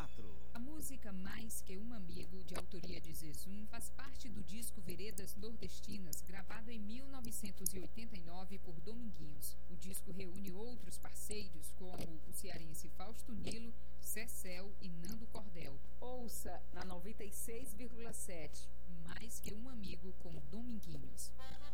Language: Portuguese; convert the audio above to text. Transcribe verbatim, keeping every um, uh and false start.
quatro. A música Mais Que Um Amigo, de autoria de Zezum, faz parte do disco Veredas Nordestinas, gravado em mil novecentos e oitenta e nove por Dominguinhos. O disco reúne outros parceiros, como o cearense Fausto Nilo, Cecel e Nando Cordel. Ouça na noventa e seis vírgula sete, Mais Que Um Amigo, com Dominguinhos.